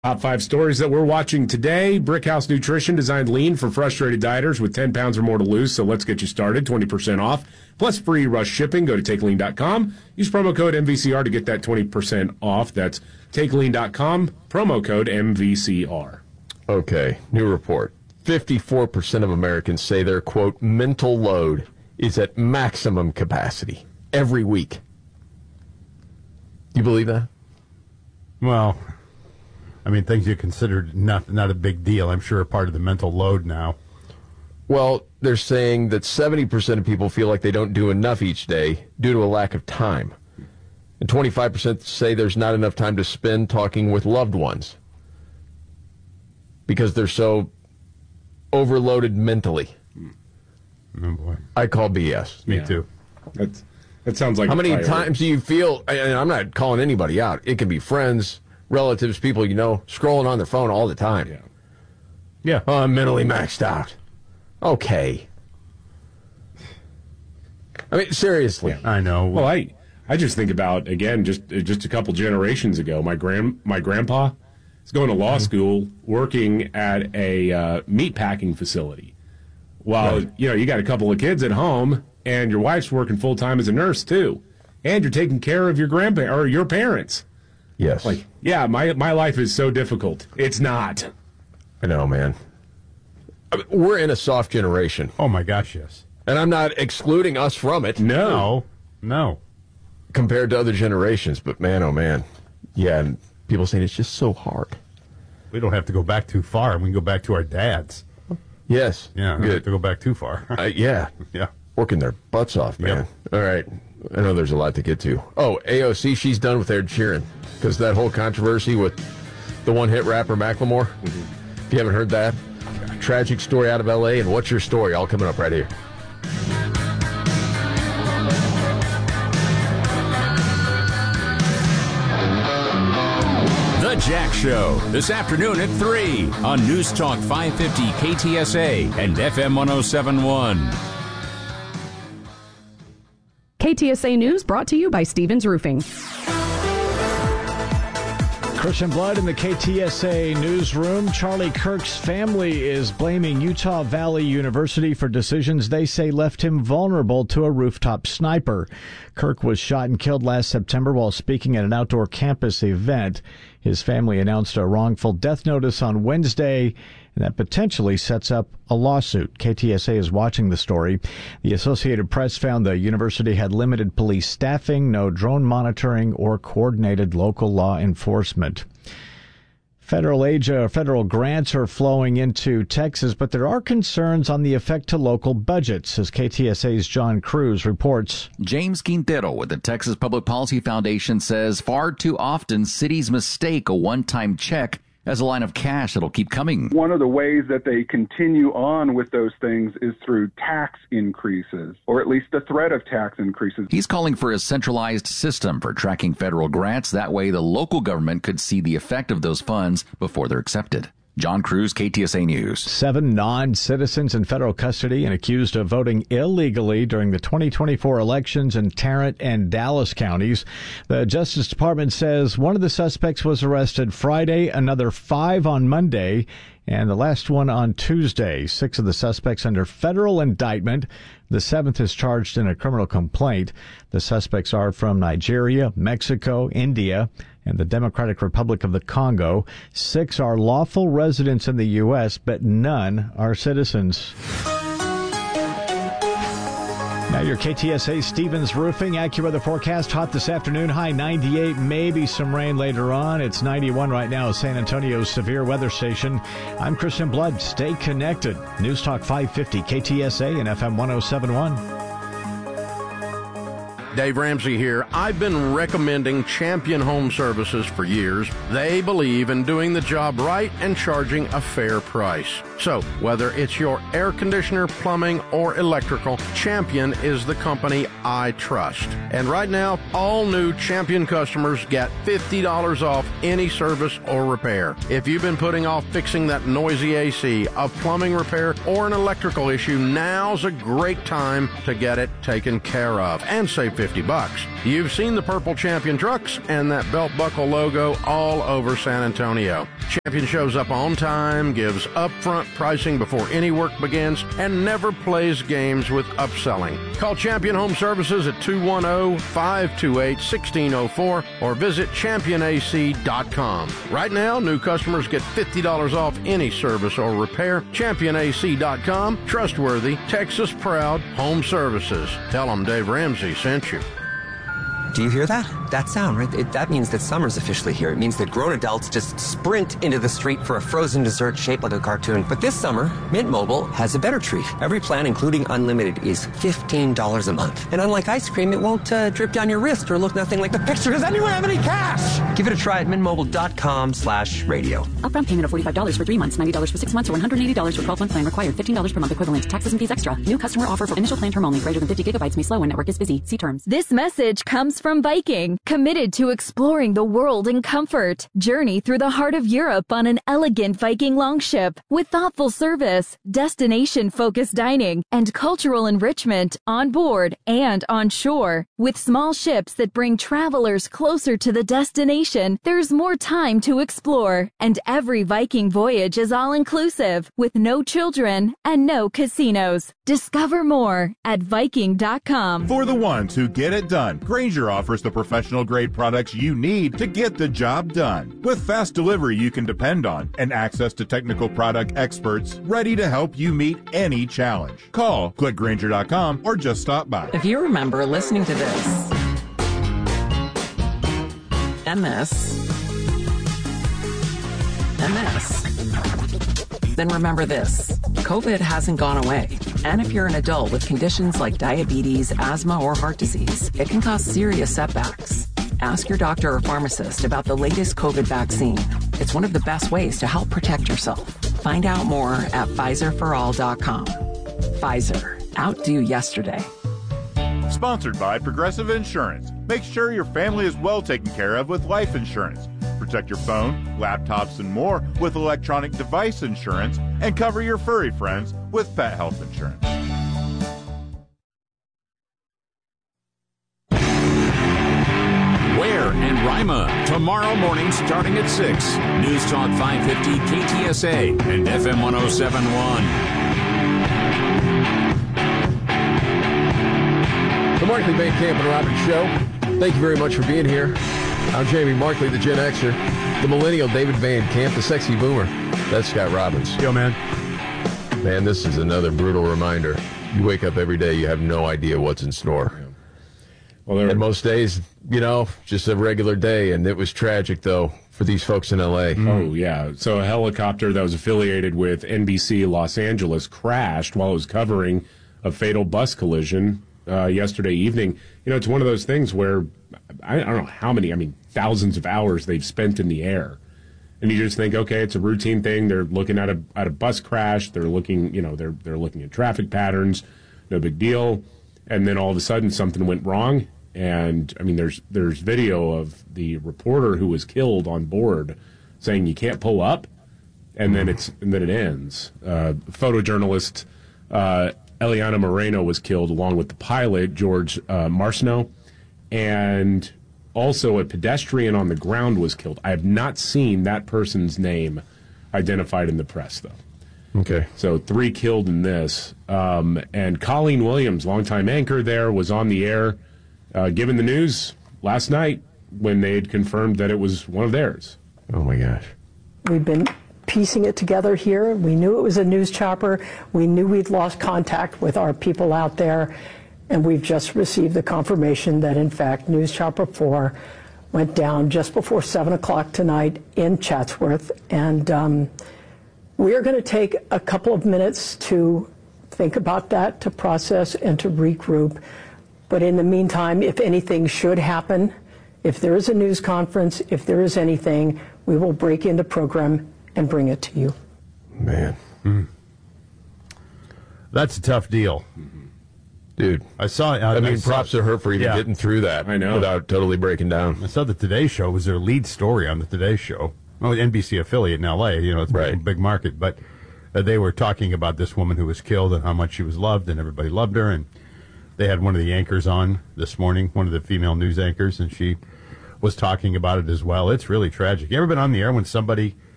Top 5 stories that we're watching today. Brickhouse Nutrition designed lean for frustrated dieters with 10 pounds or more to lose. So let's get you started. 20% off plus free rush shipping. Go to takelean.com. Use promo code MVCR to get that 20% off. That's takelean.com. Promo code MVCR. Okay, new report. 54% of Americans say their, quote, mental load is at maximum capacity every week. Do you believe that? Well, I mean, things you considered not a big deal, I'm sure, are part of the mental load now. Well, they're saying that 70% of people feel like they don't do enough each day due to a lack of time. And 25% say there's not enough time to spend talking with loved ones because they're so overloaded mentally. Oh, boy. I call BS. Me too. That sounds like How many times do you feel, and I'm not calling anybody out, it can be friends, relatives, people you know, scrolling on their phone all the time. Yeah. Oh, I'm mentally maxed out. Okay. I mean, seriously. I know. Well, I just think about, again, just a couple generations ago, my grandpa is going to law school working at a meat packing facility. Well, you got a couple of kids at home, and your wife's working full-time as a nurse, too. And you're taking care of your grandparents or your parents. Yes. My life is so difficult. It's not. I know, man. I mean, we're in a soft generation. Oh, my gosh, yes. And I'm not excluding us from it. No. Compared to other generations. But, man, oh, man. Yeah, and people saying it's just so hard. We don't have to go back too far. We can go back to our dads. Yes. Yeah, we don't have to go back too far. Yeah. Yeah. Working their butts off, man. Yep. All right. I know there's a lot to get to. Oh, AOC, she's done with Ed Sheeran. Because that whole controversy with the one-hit rapper Macklemore. Mm-hmm. If you haven't heard that, tragic story out of L.A. And what's your story? All coming up right here. The Jack Show, this afternoon at 3 on News Talk 550 KTSA and FM 1071. KTSA News brought to you by Stevens Roofing. Christian Blood in the KTSA newsroom. Charlie Kirk's family is blaming Utah Valley University for decisions they say left him vulnerable to a rooftop sniper. Kirk was shot and killed last September while speaking at an outdoor campus event. His family announced a wrongful death notice on Wednesday, and that potentially sets up a lawsuit. KTSA is watching the story. The Associated Press found the university had limited police staffing, no drone monitoring, or coordinated local law enforcement. Federal grants are flowing into Texas, but there are concerns on the effect to local budgets, as KTSA's John Cruz reports. James Quintero with the Texas Public Policy Foundation says far too often cities mistake a one-time check as a line of cash that'll keep coming. One of the ways that they continue on with those things is through tax increases, or at least the threat of tax increases. He's calling for a centralized system for tracking federal grants. That way the local government could see the effect of those funds before they're accepted. John Cruz, KTSA News. 7 non-citizens in federal custody and accused of voting illegally during the 2024 elections in Tarrant and Dallas counties. The Justice Department says one of the suspects was arrested Friday, another 5 on Monday, and the last one on Tuesday. 6 of the suspects under federal indictment. The 7th is charged in a criminal complaint. The suspects are from Nigeria, Mexico, India, and the Democratic Republic of the Congo. 6 are lawful residents in the U.S., but none are citizens. Now your KTSA Stevens Roofing AccuWeather forecast. Hot this afternoon, high 98, maybe some rain later on. It's 91 right now, San Antonio's severe weather station. I'm Christian Blood. Stay connected. News Talk 550 KTSA and FM 1071. Dave Ramsey here. I've been recommending Champion Home Services for years. They believe in doing the job right and charging a fair price. So, whether it's your air conditioner, plumbing, or electrical, Champion is the company I trust. And right now, all new Champion customers get $50 off any service or repair. If you've been putting off fixing that noisy AC, a plumbing repair, or an electrical issue, now's a great time to get it taken care of and save $50. You've seen the purple Champion trucks and that belt buckle logo all over San Antonio. Champion shows up on time, gives upfront pricing before any work begins, and never plays games with upselling. Call Champion Home Services at 210-528-1604 or visit championac.com. Right now, new customers get $50 off any service or repair. Championac.com. Trustworthy, Texas proud home services. Tell them Dave Ramsey sent you. Do you hear that? That sound, right? That means that summer's officially here. It means that grown adults just sprint into the street for a frozen dessert shaped like a cartoon. But this summer, Mint Mobile has a better treat. Every plan, including unlimited, is $15 a month. And unlike ice cream, it won't drip down your wrist or look nothing like the picture. Does anyone have any cash? Give it a try at mintmobile.com/radio. Upfront payment of $45 for 3 months, $90 for 6 months, or $180 for 12-month plan required. $15 per month equivalent. Taxes and fees extra. New customer offer for initial plan term only. Greater than 50 gigabytes may slow when network is busy. See terms. This message comes from Viking, committed to exploring the world in comfort. Journey through the heart of Europe on an elegant Viking longship with thoughtful service, destination-focused dining, and cultural enrichment on board and on shore. With small ships that bring travelers closer to the destination, there's more time to explore. And every Viking voyage is all-inclusive, with no children and no casinos. Discover more at Viking.com. For the ones who get it done, Grainger offers the professional-grade products you need to get the job done. With fast delivery you can depend on and access to technical product experts ready to help you meet any challenge. Call, click Grainger.com, or just stop by. If you remember listening to this, and this, then remember this. COVID hasn't gone away. And if you're an adult with conditions like diabetes, asthma, or heart disease, it can cause serious setbacks. Ask your doctor or pharmacist about the latest COVID vaccine. It's one of the best ways to help protect yourself. Find out more at PfizerForAll.com. Pfizer. Outdo yesterday. Sponsored by Progressive Insurance. Make sure your family is well taken care of with life insurance. Protect your phone, laptops, and more with electronic device insurance, and cover your furry friends with pet health insurance. Ware and Rima, tomorrow morning starting at 6. News Talk 550 KTSA and FM 1071. The Markley Van Camp and Robbins Show. Thank you very much for being here. I'm Jamie Markley, the Gen Xer, the millennial David Van Camp, the sexy boomer. That's Scott Robbins. Yo, man. Man, this is another brutal reminder. You wake up every day, you have no idea what's in store. Yeah. Well, and most days, just a regular day, and it was tragic, though, for these folks in L.A. Oh, yeah. So a helicopter that was affiliated with NBC Los Angeles crashed while it was covering a fatal bus collision yesterday evening. It's one of those things where I don't know how many, thousands of hours they've spent in the air. And you just think, okay, it's a routine thing. They're looking at a bus crash. They're looking, they're looking at traffic patterns. No big deal. And then all of a sudden something went wrong. And there's video of the reporter who was killed on board saying you can't pull up, and then it ends. Photojournalist Eliana Moreno was killed along with the pilot George Marciano, and also a pedestrian on the ground was killed. I have not seen that person's name identified in the press, though. Okay. So 3 killed in this. And Colleen Williams, longtime anchor there, was on the air giving the news last night when they had confirmed that it was one of theirs. Oh, my gosh. We've been piecing it together here. We knew it was a news chopper. We knew we'd lost contact with our people out there. And we've just received the confirmation that, in fact, News Chopper 4 went down just before 7 o'clock tonight in Chatsworth. And we are going to take a couple of minutes to think about that, to process, and to regroup. But in the meantime, if anything should happen, if there is a news conference, if there is anything, we will break into program and bring it to you. Man. That's a tough deal. Dude. I saw. Props to her for even getting through that. I know. Without totally breaking down. I saw the Today Show was their lead story on the Today Show. Well, NBC affiliate in L.A., it's a big market. But they were talking about this woman who was killed and how much she was loved, and everybody loved her. And they had one of the anchors on this morning, one of the female news anchors, and she was talking about it as well. It's really tragic. You ever been on the air when somebody